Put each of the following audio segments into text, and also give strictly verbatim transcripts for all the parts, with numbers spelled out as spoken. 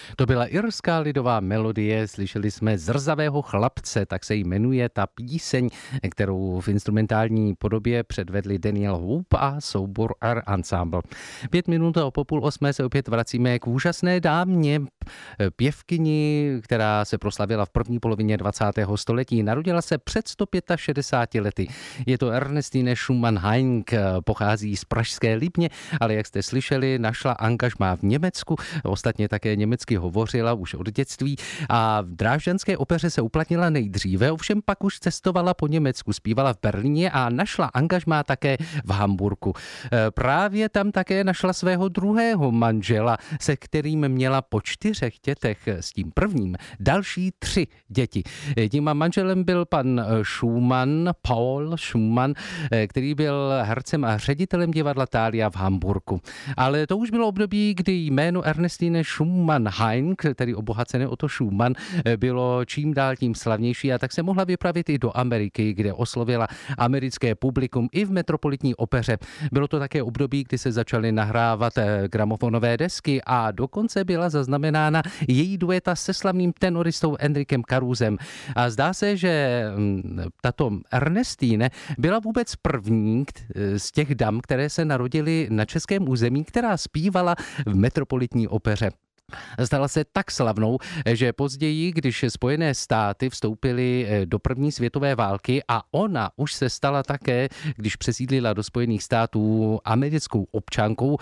To byla irská lidová melodie, slyšeli jsme Zrzavého chlapce, tak se jmenuje ta píseň, kterou v instrumentální podobě předvedli Daniel Hope a soubor R Ensemble. Pět minut o popůl osmé se opět vracíme k úžasné dámě, pěvkyni, která se proslavila v první polovině dvacátého století. Narodila se před sto šedesáti pěti lety. Je to Ernestine Schumann-Heink, pochází z pražské Lípně, ale jak jste slyšeli, našla angažmá v Německu, ostatně také německy hovořila už od dětství a v drážďanské opeře se uplatnila nejdříve, ovšem pak už cestovala po Německu, zpívala v Berlíně a našla angažmá také v Hamburku. Právě tam také našla svého druhého manžela, se kterým měla po čtyřech dětech, s tím prvním další tři děti. Tím manželem byl pan Schumann, Paul Schumann, který byl hercem a ředitelem divadla Thalia v Hamburku. Ale to už bylo období, kdy jméno Ernestine Schumann-Heink, tedy obohacené o to Schumann, bylo čím dál tím slavnější a tak se mohla vypravit i do Ameriky, kde oslovila americké publikum i v Metropolitní opeře. Bylo to také období, kdy se začaly nahrávat gramofonové desky a dokonce byla zaznamenána její dueta se slavným tenoristou Enriquem Carusem. A zdá se, že tato Ernestine byla vůbec první z těch dam, které se narodily na českém území, která zpívala v Metropolitní opeře. Stala se tak slavnou, že později, když Spojené státy vstoupily do první světové války a ona už se stala také, když přesídlila do Spojených států, americkou občankou,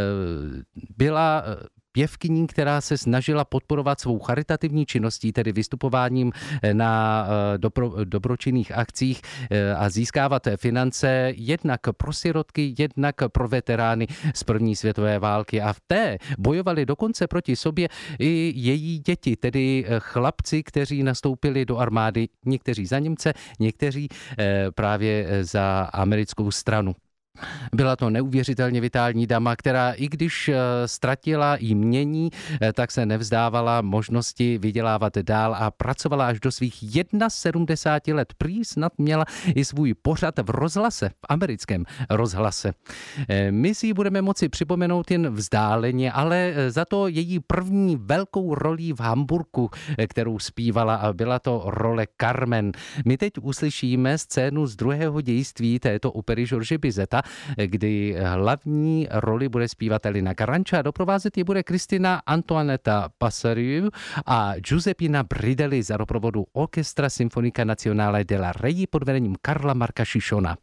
byla pěvkyní, která se snažila podporovat svou charitativní činností, tedy vystupováním na dobro, dobročinných akcích a získávat finance jednak pro sirotky, jednak pro veterány z první světové války. A v té bojovali dokonce proti sobě i její děti, tedy chlapci, kteří nastoupili do armády, někteří za Němce, někteří právě za americkou stranu. Byla to neuvěřitelně vitální dama, která i když ztratila jmění, tak se nevzdávala možnosti vydělávat dál a pracovala až do svých sedmdesáti jedna let. Prý snad měla i svůj pořad v rozhlase, v americkém rozhlase. My si ji budeme moci připomenout jen vzdáleně, ale za to její první velkou rolí v Hamburku, kterou zpívala, a byla to role Carmen. My teď uslyšíme scénu z druhého dějství této opery George Bizeta, kdy hlavní roli bude zpívat Elina Garanča, doprovázet ji bude Kristina Antoinetta Passerieu a Giuseppina Bridelli za doprovodu Orchestra Sinfonica Nazionale della Rei pod vedením Karla Marka Šišona.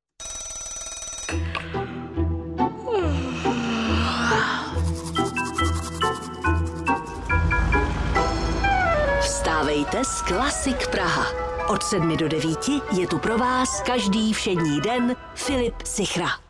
Vstávejte s Klasik Praha. Od sedmi do devíti je tu pro vás každý všední den Filip Sichra.